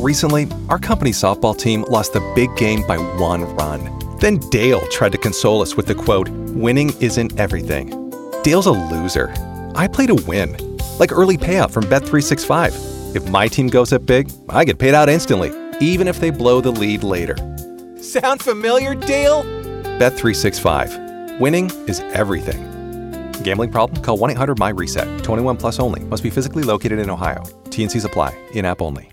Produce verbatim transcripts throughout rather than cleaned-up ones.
Recently, our company softball team lost the big game by one run. Then Dale tried to console us with the quote, "Winning isn't everything." Dale's a loser. I play to win. Like early payout from Bet three sixty-five. If my team goes up big, I get paid out instantly, even if they blow the lead later. Sound familiar, Dale? Bet three sixty-five. Winning is everything. Gambling problem? Call one eight hundred M Y reset. twenty-one plus only. Must be physically located in Ohio. T N Cs apply. In-app only.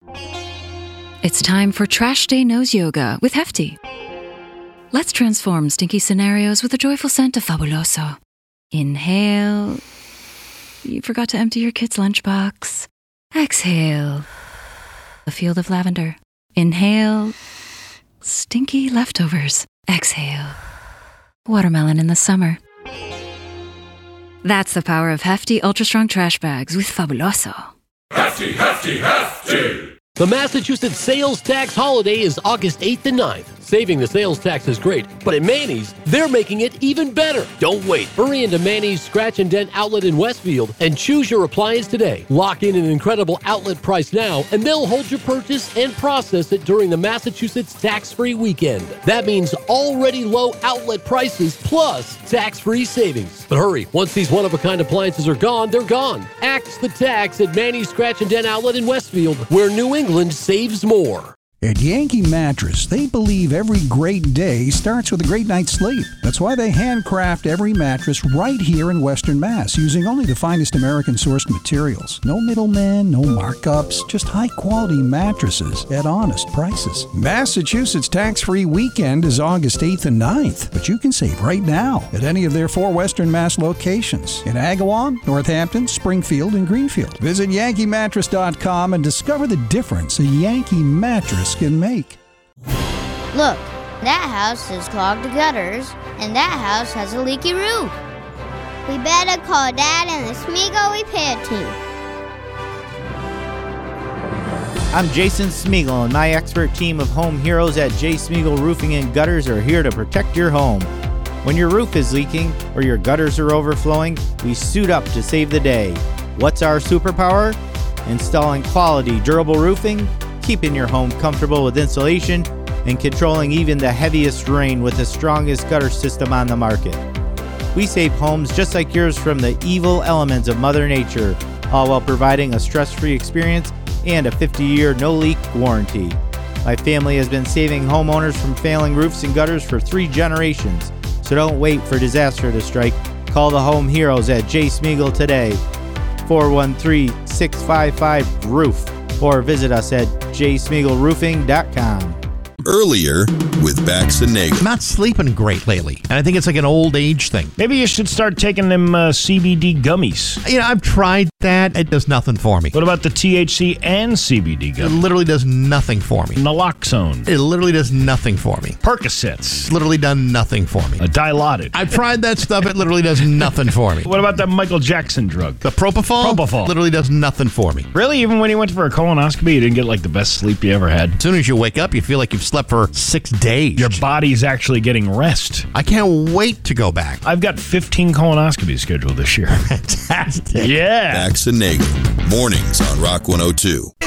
It's time for Trash Day Nose Yoga with Hefty. Let's transform stinky scenarios with a joyful scent of Fabuloso. Inhale. You forgot to empty your kid's lunchbox. Exhale. A field of lavender. Inhale. Stinky leftovers. Exhale. Watermelon in the summer. That's the power of Hefty Ultra Strong Trash Bags with Fabuloso. Hefty, hefty, hefty! The Massachusetts sales tax holiday is August eighth and ninth. Saving the sales tax is great, but at Manny's, they're making it even better. Don't wait. Hurry into Manny's Scratch and Dent outlet in Westfield and choose your appliance today. Lock in an incredible outlet price now, and they'll hold your purchase and process it during the Massachusetts tax-free weekend. That means already low outlet prices plus tax-free savings. But hurry, once these one-of-a-kind appliances are gone, they're gone. Axe the tax at Manny's Scratch and Dent outlet in Westfield, where New England saves more. At Yankee Mattress, they believe every great day starts with a great night's sleep. That's why they handcraft every mattress right here in Western Mass, using only the finest American-sourced materials. No middlemen, no markups, just high-quality mattresses at honest prices. Massachusetts tax-free weekend is August eighth and ninth, but you can save right now at any of their four Western Mass locations in Agawam, Northampton, Springfield, and Greenfield. Visit Yankee Mattress dot com and discover the difference a Yankee mattress can make. Look, that house has clogged gutters, and that house has a leaky roof. We better call Dad and the Smeagol repair team. I'm Jason Smeagol, and my expert team of home heroes at J. Smeagol Roofing and Gutters are here to protect your home. When your roof is leaking or your gutters are overflowing, we suit up to save the day. What's our superpower? Installing quality, durable roofing, keeping your home comfortable with insulation, and controlling even the heaviest rain with the strongest gutter system on the market. We save homes just like yours from the evil elements of Mother Nature, all while providing a stress-free experience and a fifty-year no-leak warranty. My family has been saving homeowners from failing roofs and gutters for three generations, so don't wait for disaster to strike. Call the home heroes at J. Smeagol today, four one three, six five five, roof, or visit us at j smeagol roofing dot com. Earlier with Bax and Nagel. Not sleeping great lately, and I think it's like an old age thing. Maybe you should start taking them uh, C B D gummies. You know, I've tried that. It does nothing for me. What about the T H C and C B D It gummies? literally does nothing for me. Naloxone. It literally does nothing for me. Percocets. It's literally done nothing for me. A Dilaudid. I've tried that stuff. It literally does nothing for me. What about that Michael Jackson drug? The Propofol? Propofol. Literally does nothing for me. Really? Even when you went for a colonoscopy, you didn't get like the best sleep you ever had? As soon as you wake up, you feel like you've slept for six days. Your body's actually getting rest. I can't wait to go back. I've got fifteen colonoscopies scheduled this year. Fantastic. Yeah. Bax and Nagel. Mornings on Rock one oh two.